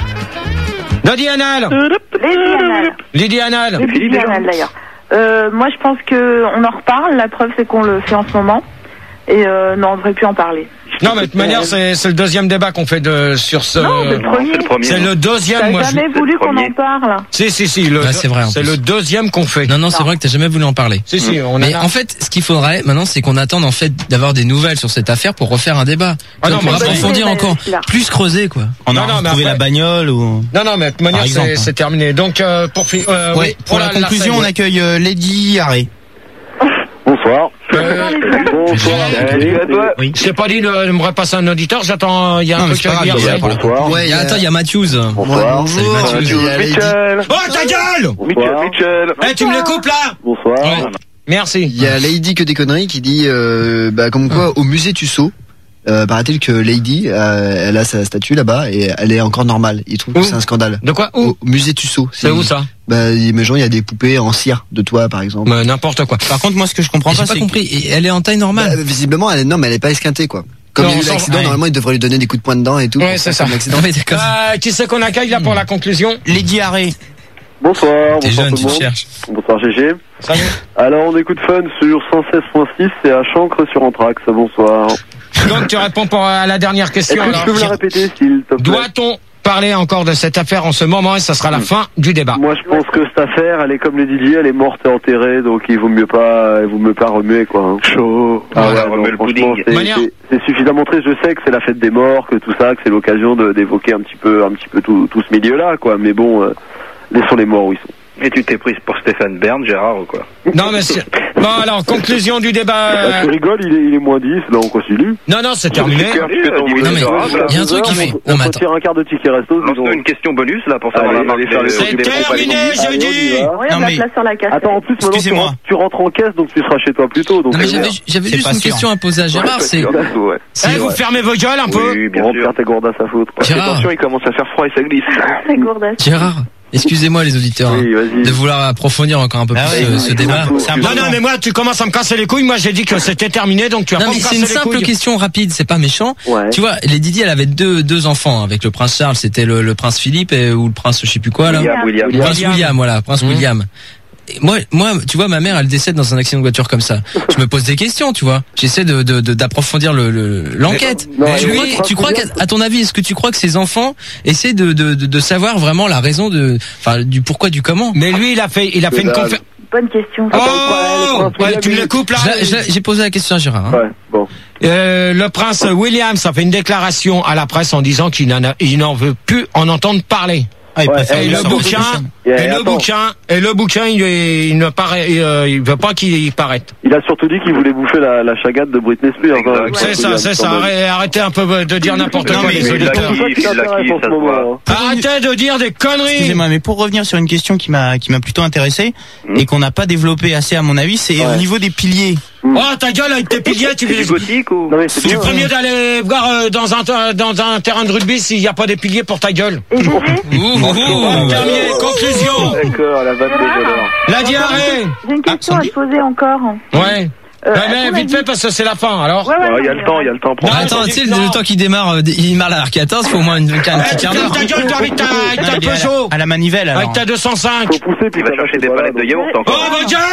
Dodi Anal. Lady Anal. Lydie Anal. Lady Anal d'ailleurs. Euh, moi je pense que on en reparle. La preuve c'est qu'on le fait en ce moment. Et euh, non, on devrait plus en parler. Non, mais de toute manière, c'est, c'est le deuxième débat qu'on fait de, sur ce... Non, c'est le premier. C'est le premier. C'est le deuxième, T'as moi. jamais je... voulu qu'on premier. en parle. Si, si, si. Le... Ouais, c'est vrai, en C'est plus. le deuxième qu'on fait. Non, non, c'est vrai que t'as jamais voulu en parler. Si, si, on Mais a... en fait, ce qu'il faudrait maintenant, c'est qu'on attende en fait d'avoir des nouvelles sur cette affaire pour refaire un débat. Ah non, pour mais approfondir c'est- encore, c'est là. plus creuser quoi. On a Non, non, mais retrouvé après- la bagnole ou... Non, non, mais de toute manière, Par exemple, c'est, hein. c'est terminé. Donc, euh, pour finir... Euh, Ouais, oui, pour la voilà, conclusion, on Larsen. accueille euh, Lady Harry. Bonsoir. Euh, Bonsoir. Salut à toi. Oui. je t'ai pas dit de me repasser un auditeur, j'attends, il y a Non, un mais truc c'est pas à dire. grave, c'est- Bonsoir. Ouais, Et il y a- attends, il y a Matthews. Bonsoir. Bonjour. Salut, Mathieu. Il y a Lady- Mitchell. Oh, ta gueule! Mitchell, Mitchell. Eh, tu me les coupes, là? Bonsoir. Ouais. Merci. Il y a Lady que des conneries qui dit, euh, bah, comme quoi, au musée Tussaud, euh, paraît-il que Lady, euh, elle a sa statue là-bas et elle est encore normale. Il trouve que Où c'est un scandale. De quoi? Où? Au musée Tussaud. C'est où ça? Bah, imagine, il y a des poupées en cire de toi, par exemple. Mais n'importe quoi. Par contre, moi, ce que je comprends J'ai pas, pas c'est compris. Et elle est en taille Bah, normale. visiblement, elle est, non, mais elle est pas esquintée, quoi. Comme Non, il y a eu on s'en- l'accident, ouais. normalement, il devrait lui donner des coups de poing dedans et tout. Ouais, pour c'est faire ça. comme l'accident. Non mais d'accord. Euh, qui c'est qu'on accueille là pour la conclusion? Lady Harry. Bonsoir. T'es Bonsoir jeune, tout tu le te monde. cherches. Bonsoir G G. Salut. Alors on écoute Fun sur cent seize point six et à Chancre sur Anthrax. Bonsoir. Donc, tu réponds pour, à la dernière Est-ce question. que alors. tu peux me la répéter s'il te plaît? Doit-on parler encore de cette affaire en ce moment et ça sera la fin du débat? Moi je pense que cette affaire, elle est comme les Didier, elle est morte et enterrée, donc il vaut mieux pas, il vaut mieux pas remuer quoi. Hein. Chaud. Ah Ouais, ouais, remuer non, le franchement, pudding. c'est, Manière- c'est- c'est suffisamment triste. Je sais que c'est la fête des morts, que tout ça, que c'est l'occasion de, d'évoquer un petit peu, un petit peu tout, tout ce milieu-là, quoi. Mais bon, euh, laissons les morts où ils sont. Et tu t'es prise pour Stéphane Bern, Gérard ou quoi? Non, monsieur. Bon, alors, conclusion du débat. Ah, tu rigoles, il est, il est moins dix, là on continue. Non, non, c'est terminé. Super, tu fais ton Il est bruit Non, mais adorable. il y a un truc qui on, fait. on Non, mais se attends. tire un quart de ticket resto. Lance-nous une question bonus là pour savoir Allez, la marque allez faire des- le- C'est des terminé, compagnies. j'ai Allez, dit. on y va. Ouais, il y a Non, de la mais- place sur la cassette. Attends, en plus, maintenant, tu, Excusez-moi. rentres- tu rentres en caisse, donc tu seras chez toi plus tôt. Donc Non mais c'est j'avais bien. j'avais C'est juste pas une sûr. question à poser à Gérard. C'est Sûr, ouais. c'est- Eh, vous fermez vos gueules un peu? Oui, bien Remplir sûr. tes gourdas à faute. quoi. Gérard. Attention, il commence à faire froid et ça glisse. C'est gourdasse. Gérard. Excusez-moi les auditeurs hein, Oui, vas-y. de vouloir approfondir encore un peu Ah plus ouais, ce, ce oui, débat. C'est Non, important. non, mais moi, tu commences à me casser les couilles. Moi, j'ai dit que c'était terminé, donc tu vas Non pas mais me c'est casser une les simple couilles. question rapide, c'est pas méchant. Ouais. Tu vois, les Didi, elle avait deux deux enfants avec le prince Charles, c'était le, le prince Philippe et, ou le prince je sais plus quoi là. William, William. Le prince William. William, voilà, prince Mmh. William. Et moi, moi, tu vois, ma mère, elle décède dans un accident de voiture comme ça. Je me pose des questions, tu vois. J'essaie de de- de- d'approfondir le le- l'enquête. Non, Tu mais crois, oui, que- tu crois qu'à à ton avis, est-ce que tu crois que ces enfants essaient de de de, de savoir vraiment la raison de, enfin, du pourquoi du comment? Mais lui, il a fait, il a fait une dalle. conférence. Bonne question. Oh, le prince ouais, tu me William, les coupes là. Je- je- J'ai posé la question à Gérard. Hein. Ouais, bon. Euh, le prince William, ça fait une déclaration à la presse en disant qu'il n'en a- il n'en veut plus en entendre parler. Ah, il Ouais, préfère Et le le sang. bouquin, Et et le attends. bouquin, et le bouquin, il, est- il ne paraît, il, euh, il veut pas qu'il paraisse. Il a surtout dit qu'il voulait bouffer la, la chagate de Britney Spears. Exact. hein. C'est ça, c'est ça. Arrêtez, arrêtez un peu de dire n'importe Non, quoi, mais les il l'a auditeurs. dit. C'est ça qui il l'a t'intéresse qui, en ça ce se moment. hein. Arrêtez de dire des conneries. Excusez-moi, mais pour revenir sur une question qui m'a qui m'a plutôt intéressé et qu'on n'a pas développé assez à mon avis, c'est Ouais. au niveau des piliers. Oh, ta gueule avec tes piliers, tu C'est du veux. gothique ou? Non mais c'est Tu bien. ferais mieux d'aller voir euh, dans un dans un terrain de rugby s'il n'y a pas des piliers pour ta gueule. Et Gégé, Ouh, ouh, ouh. Terminé. Conclusion. D'accord, la vanne de voleur. La diarrhée. j'ai une question à te poser encore. Ouais. Euh, Ouais, à mais ton vite avis- fait parce que c'est la fin. Alors. Ouais, ouais, Il y a non, le temps, il y a le temps. Non, Ah, attends, tu sais, le, le temps qu'il démarre, euh, il démarre à quatorze, faut au moins une, un Eh, petit tu quart fermes d'heure. ta gueule, toi, avec ta, avec ta Il est à la- Peugeot. à la manivelle alors. Avec ta deux cent cinq. Faut pousser, puis Il va ça chercher c'est des pas là, palettes de donc. yaourt Oh, encore. ma gueule!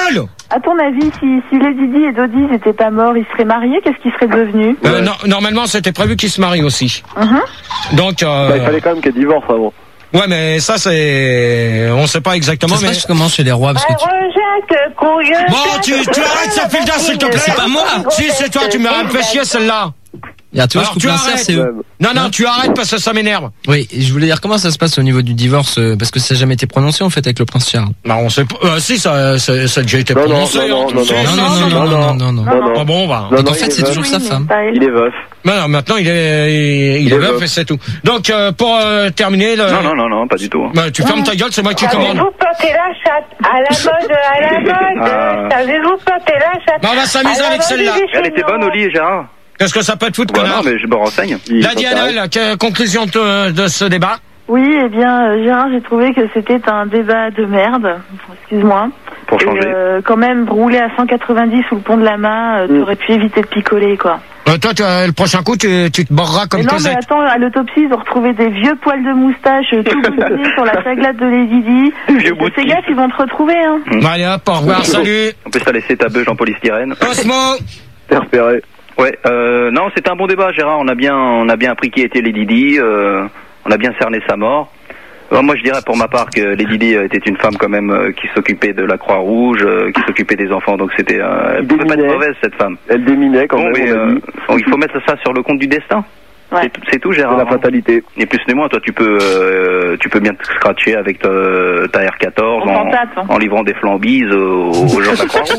À ton avis, si, si Lady Di et Dodi n'étaient pas morts, ils seraient mariés, qu'est-ce qu'ils seraient devenus? Euh, non, normalement, c'était prévu qu'ils se marient aussi. Uh-huh. Donc, euh... bah, il fallait quand même qu'elle divorce avant. Ouais, mais ça, c'est, on sait pas exactement. Ça se mais passe comment chez les rois, parce que tu... Jacques, couilleux. Bon, tu, tu arrêtes ça, Filda, s'il te plaît. C'est pas moi. Si, c'est toi, tu m'as fait chier celle-là. Ah, tu vois, Alors, je tu coupe l'insert, arrêtes. c'est eux. Non, non, tu arrêtes parce que ça m'énerve. Oui, et je voulais dire comment ça se passe au niveau du divorce, euh, parce que ça n'a jamais été prononcé en fait avec le prince Charles. Bah, on sait pas. Euh, si, ça, ça, ça a déjà été Non, non, prononcé. non, hein, non, tu sais. Non, non, non, non, non, non, non, non. Ah bon, bah. Non, Donc non, en fait, il c'est est toujours veuf. sa femme. Il est veuf. Bah, non, maintenant, il est, il, il est veuf et c'est tout. Donc, euh, pour euh, terminer, le... Non, non, non, non, pas du tout. Bah, tu fermes ta gueule, c'est moi qui commande. Savez-vous planter la chatte à la mode, à la mode? Ah. Savez-vous planter la chatte? Bah, on va s'amuser à la avec mode celle-là. des Elle était bonne au lit, Gérard. Qu'est-ce que ça peut te foutre, Bah, connard? non, mais je me renseigne. La Diana, la que- conclusion de, de ce débat? Oui, eh bien, euh, Gérard, j'ai trouvé que c'était un débat de merde. Excuse-moi. Pour Et, changer. euh, quand même, rouler à cent quatre-vingt-dix sous le pont de la main, euh, t'aurais pu éviter de picoler, quoi. Euh, toi, tu, euh, le prochain coup, tu, tu te borreras comme Mais non, mais Cosette. attends, à l'autopsie, ils ont retrouvé des vieux poils de moustache euh, tout boutonnés sur la taglade de Lady Di. Vieux bout de Fais gaffe, ils vont te retrouver, hein. Bon, allez hop, au revoir, salut. On peut se la laisser ta beuge en polystyrène. Cosmo. T'es repéré. Ouais, euh, non, c'était un bon débat, Gérard. On a bien, on a bien appris qui était Lady Di. Euh, on a bien cerné sa mort. Euh, moi, je dirais pour ma part que Lady Di était une femme quand même euh, qui s'occupait de la Croix-Rouge, euh, qui s'occupait des enfants. Donc c'était, euh, elle pouvait pas être mauvaise cette femme. Elle déminait quand Bon, même. mais on a euh, dit. bon, il faut mettre ça sur le compte du destin. Ouais. C'est tout- C'est tout, Gérard. C'est la fatalité. Ni plus ni moins, toi, tu peux, euh, tu peux bien te scratcher avec ta, ta R quatorze On en, s'en tape, hein. en livrant des flambises aux, aux gens de la Croix-Rouge.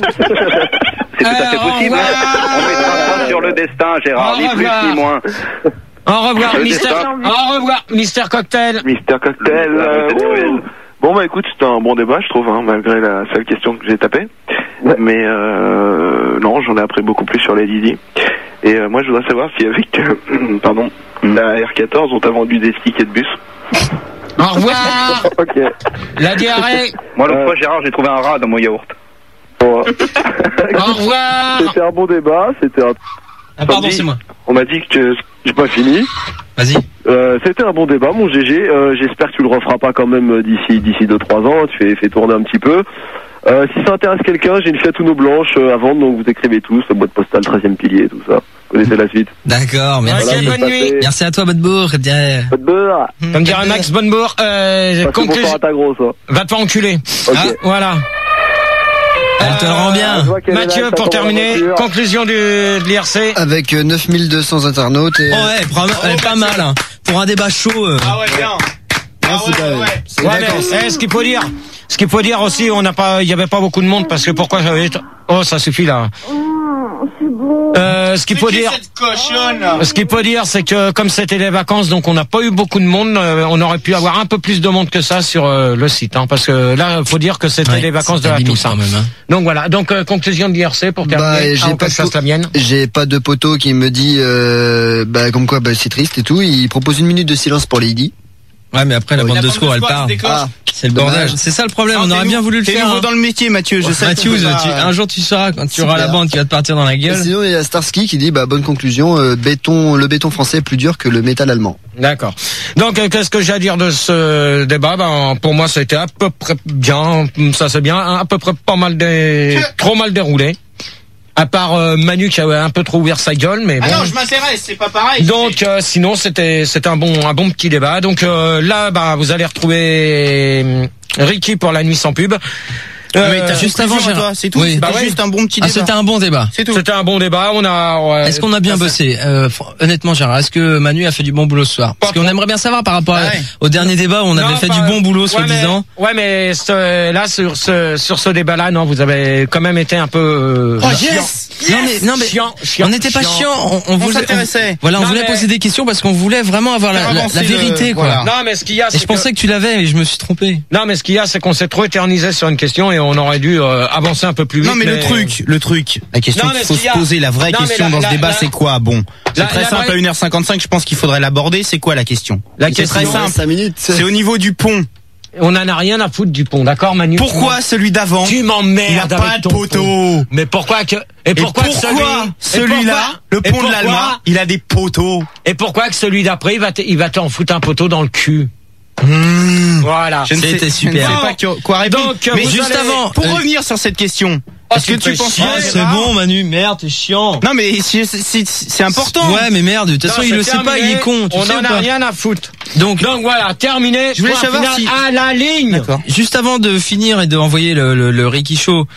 C'est tout à fait Alors, possible. au revoir. On mettra ça sur le destin, Gérard. Au Ni plus revoir. ni moins. Au revoir, Le Mister. destin. Au revoir, Mister Cocktail. Mister Cocktail. Le- euh, c'est ouh. cruel. Bon bah écoute, c'était un bon débat, je trouve, hein, malgré la seule question que j'ai tapée. Mais euh, non, j'en ai appris beaucoup plus sur Lady Di. Et euh, moi, je voudrais savoir si avec, euh, pardon, la R quatorze, on t'a vendu des tickets de bus. Au revoir. Ok. La diarrhée. Moi, l'autre Euh. fois, Gérard, j'ai trouvé un rat dans mon yaourt. Bon, Au revoir. c'était un bon débat. C'était un... Ah pardon, c'est moi. On m'a dit que j'ai pas fini. Vas-y. Euh, c'était un bon débat, mon G G. Euh, J'espère que tu le referas pas quand même euh, d'ici d'ici deux trois ans. Tu fais, fais tourner un petit peu. Euh, si ça intéresse quelqu'un, j'ai une Fiat Uno blanche euh, à vendre, donc vous écrivez tous, boîte postale, treizième pilier, tout ça. Vous connaissez la suite. D'accord, merci. Ok, bonne nuit. Merci à toi, Bodebourg. Pas de beurre. Hmm. Comme dirait Max Bonnebourg, euh, Parce que bonsoir conclusion. à ta grosse. hein. Va te faire enculer. Ok. Ah, voilà. Elle te le rend Je bien. vois qu'elle est là, Mathieu, ça pour tombe dans la terminer, voiture. conclusion du, de l'I R C. Avec euh, neuf mille deux cents internautes et... Oh ouais, vraiment, elle est pas mal. Hein. Pour un débat chaud. euh. Ah ouais, bien. Ah, c'est pas- c'est les Ouais, mais, vacances. eh, ce qu'il faut dire, ce qu'il faut dire aussi, on n'a pas, il y avait pas beaucoup de monde parce que pourquoi j'avais, oh, ça suffit là. Euh, ce qu'il faut dire, Cette cochonne. ce qu'il faut dire, c'est que comme c'était les vacances, donc on n'a pas eu beaucoup de monde. euh, on aurait pu avoir un peu plus de monde que ça sur euh, le site, hein, parce que là, faut dire que c'était Ouais, les vacances de c'était la limite Toussaint. quand même, hein. Donc voilà. Donc euh, conclusion de l'I R C pour Bah, terminer. j'ai avant que pas je fasse tout- la mienne. J'ai pas de poteau qui me dit, euh, bah, comme quoi, bah, c'est triste et tout. Il propose une minute de silence pour Lady. Ouais, mais après, la Oui. bande La de bande secours, de elle secours, part. elle se décoche. Ah, C'est le bordel. dommage. C'est ça le problème. Non, On t'es aurait nou- bien voulu le T'es faire. nouveau hein. dans le métier, Mathieu. Je sais. Mathieu, que tu fais tu- ça. un jour tu sauras quand tu auras Super. la bande qui va te partir dans la Et gueule. sinon, il y a Starsky qui dit, bah, bonne conclusion, euh, béton, le béton français est plus dur que le métal allemand. D'accord. Donc, euh, qu'est-ce que j'ai à dire de ce débat? Ben, pour moi, ça a été à peu près bien. Ça c'est bien, à peu près pas mal dé... trop mal déroulé. À part euh, Manu qui a un peu trop ouvert sa gueule, mais bon. Ah non, je m'intéresse, c'est pas pareil. Donc euh, sinon c'était c'était un bon un bon petit débat. Donc euh, là bah vous allez retrouver euh, Ricky pour la nuit sans pub. Ah, mais Euh, t'as juste juste avant, avant, Gérard. toi, c'est tout. Oui. C'était Bah ouais. juste un bon petit Ah, débat. c'était un bon débat. C'est tout. C'était un bon débat. On a. ouais, Est-ce qu'on a bien bossé euh, fr- Honnêtement, Gérard, est-ce que Manu a fait du bon boulot ce soir? Parce Pas qu'on trop. aimerait bien savoir par rapport à- Ah ouais. au dernier débat où on Non, avait fait pas- du bon boulot, ouais, soi-disant. mais- Ouais, mais ce- là sur ce sur ce débat-là, non, vous avez quand même été un peu. euh, Oh chiant. yes. Non mais non mais Chiant, chiant, on n'était pas chiant. chiant. On, on On voulait. s'intéressait. Voilà, on Non, voulait mais- poser des questions parce qu'on voulait vraiment avoir la, Faire la- avancer la vérité, le- quoi. voilà. Non, mais ce qu'il y a, Et c'est je pensais que tu l'avais, mais je me suis trompé. Non, mais ce qu'il y a, c'est qu'on s'est trop éternisé sur une question et on aurait dû euh, avancer un peu plus vite. Non, mais le truc, le truc, la question Non, mais qu'il faut ce qu'il y se a- poser, la vraie Non, mais question la- dans ce la- débat, la- c'est quoi? Bon, c'est la- très la simple. vraie- À une heure cinquante-cinq, je pense qu'il faudrait l'aborder. C'est quoi la question? La C'est question, très simple. cinq minutes. C'est au niveau du pont. on en a rien à foutre du pont, d'accord, Manu? Pourquoi celui d'avant? Tu Il m'emmerdes a avec pas de ton poteau. pont. Mais pourquoi que et pourquoi, et que pourquoi celui celui-là, et le pourquoi- pont et de pourquoi- l'Allemagne, il a des poteaux? Et pourquoi que celui d'après il va te- il va t'en foutre un poteau dans le cul? Mmh. Voilà. Je ne sais, C'était super. Je ne sais pas que- quoi répondre. Donc, mais vous juste allez- avant, pour euh, revenir sur cette question, Oh, est-ce que tu tu fais penses chier, pas, C'est Gérard bon, Manu, merde, t'es chiant. Non, mais c'est- c'est c'est important. Ouais, mais merde, de toute façon, Non, il c'est le sait pas, terminé. il est con, tu On sais en ou a pas rien à foutre. Donc, Donc voilà, terminé. Je voulais Point savoir final si- à la ligne. D'accord. juste avant de finir et de envoyer le, le, le Ricky Show,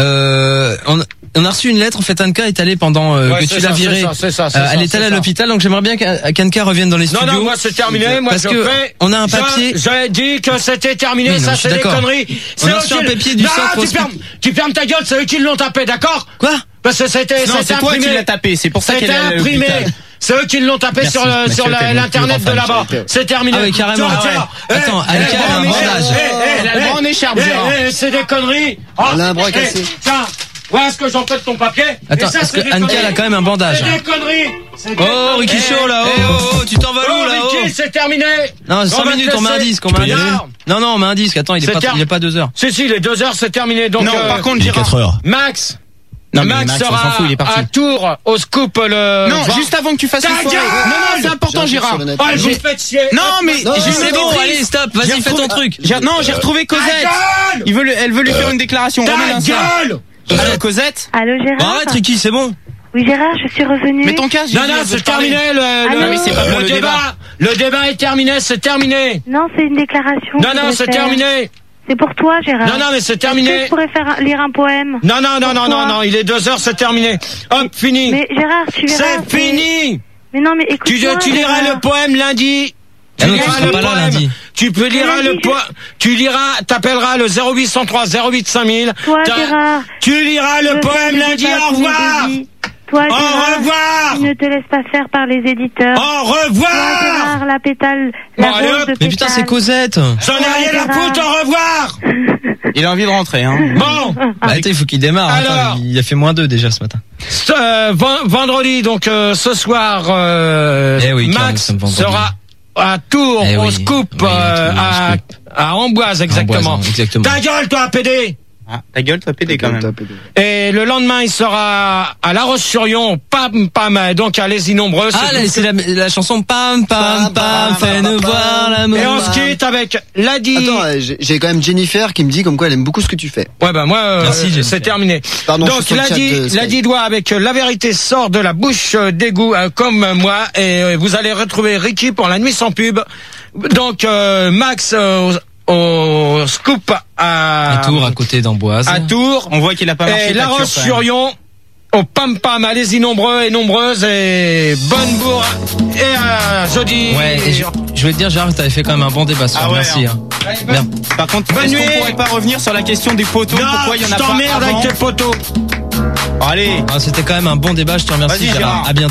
euh, on, on a reçu une lettre. En fait, Anka est allée pendant euh, Ouais, que c'est tu l'as ça, virée. c'est ça, c'est ça, c'est Euh, ça, elle est c'est allée à ça. l'hôpital, donc j'aimerais bien qu'A- qu'Anka revienne dans les Non, studios. non, moi c'est terminé. Moi Parce je que fais. on a un Je- papier. J'ai dit que c'était terminé. Oui, non, ça je suis c'est des d'accord. conneries. On C'est a eux reçu un qui- papier du non, centre tu hospi- fermes, tu fermes ta gueule. C'est eux qui l'ont tapé, d'accord? Quoi? Parce que c'était, Non, c'était c'est toi imprimé. qui l'as tapé. C'est pour ça qu'elle C'était est à imprimé. l'hôpital. C'est eux qui l'ont tapé Merci, sur le, monsieur sur la- Thévenet, l'internet plus de grand fan. là-bas. C'est terminé. Ah oui, carrément. Tiens, Ah ouais. tiens. Attends, Eh, Anka, eh, elle a un eh, bandage. eh, eh, Elle a le eh, bras en écharpe, eh, Gérard. eh, c'est des conneries. Oh, Elle a un bras eh, cassé. Tiens, voilà ce que j'en fais de ton papier. Attends, Et ça, est-ce c'est que des Anka, conneries. elle a quand même un bandage? C'est des conneries. C'est des Oh, conneries. Ricky Show, là, Eh, oh, oh, tu t'en vas oh, où, là, oh? Ricky, c'est terminé. Non, cinq On va te minutes, on met un laisser. disque, on met un Tu peux y disque. aller. Non, non, on met un disque. Attends, il est C'est pas, ter- il est pas deux heures. Si, si, les deux heures, c'est terminé. Donc, Non, euh, par contre, Il est Gérard. quatre heures. Max. Non, mais Max, Max, on sera s'en fout, il est parti. à Tours au scoop le. Non, vingt. juste avant que tu fasses Ta une soirée. gueule Non, non, c'est important, J'ai un truc Gérard. sur le net. Oh, vous me J'ai- faites chier. Non, mais Non, j'ai C'est une bon, auditrice. allez, stop, J'ai vas-y, fais ton retrouvé- truc. J'ai- Non, j'ai retrouvé Cosette. gueule Il veut, le- elle veut lui faire une déclaration. Ta Remets l'insert. gueule. Allô, Cosette. Allô Bon, Gérard? arrête, Ricky, c'est bon. Oui Gérard, je suis revenue. Mets ton casque. Non, Gigi, non, elle veut c'est te parler. terminé. Le, Ah le, non, mais c'est pas pour le débat. Le débat est terminé, c'est terminé. Non, c'est une déclaration. Non, que non, je c'est vais faire. terminé. C'est pour toi Gérard. Non, non, mais c'est Est-ce que terminé. je pourrais faire un- lire un poème? Non, non, non, non, non, Pourquoi non, il est deux heures, c'est terminé. Hop, fini. Mais Gérard, tu verras. C'est fini. Mais non, mais Tu, écoute-moi. tu liras Gérard. le poème lundi. Ah non, tu liras seras le pas là poème. lundi. Tu peux lire lundi, le je- poème. Tu liras, t'appelleras le zéro huit cent trois zéro huit cinq mille. Toi T'as- Gérard. Tu liras je le poème fais lundi. des Au débats tous les revoir. jeudis. Toi Au Gérard. revoir. Tu ne te laisses pas faire par les éditeurs. Au Toi revoir. Gérard, la pétale, la Bon, allez, rose hop. de Mais putain, c'est pétale. Cosette. J'en ai rien à Gérard. foutre. Au revoir. Il a envie de rentrer, hein. Bon. Bah, attends, il faut qu'il démarre. Alors. Attends, il a fait moins deux déjà ce matin. Ce, euh, ven- vendredi, donc euh, ce soir, euh, Eh oui, car nous Max sommes vendredi. sera à Tours Eh au oui, scoop, oui, à euh, Tours, au à, scoop. à Amboise exactement. Amboise, exactement. Ta gueule, toi, P D. Ah, ta gueule, toi, pédé quand même. Et le lendemain, il sera à La Roche-sur-Yon, pam pam, donc allez-y nombreux. Ah, là, c'est la, la chanson Pam Pam Pam, fais-nous voir l'amour. Et on se quitte avec Ladi. Attends, euh, j'ai j'ai quand même Jennifer qui me dit comme quoi elle aime beaucoup ce que tu fais. Ouais, bah moi, euh, Merci, Jennifer. c'est terminé. Pardon, je Donc, suis sur le chat Ladi, de Skype. Ladi doit avec euh, La Vérité sort de la bouche euh, d'égout, euh, comme moi. Et euh, vous allez retrouver Ricky pour la nuit sans pub. Donc, euh, Max euh, au, au scoop à, À Tours, à côté d'Amboise. à Tours. On voit qu'il a pas marché. Et La ta cure, quand même. Roche-sur-Yon au Pam Pam. Allez-y nombreux et nombreuses. Et bonne bourre. Et à jeudi. Ouais, et je, je voulais te dire, Gérard, t'avais fait quand même un bon débat ce soir. Ah ouais, Merci. hein. Hein. Merde. Par contre, Bonne est-ce qu'on nuit. pourrait pas revenir sur la question des poteaux? Non, Pourquoi il y en je a pas t'emmerde avant? avec tes poteaux. Allez. Ah, c'était quand même un bon débat, je te remercie, Vas-y, Gérard. Gérard. À bientôt.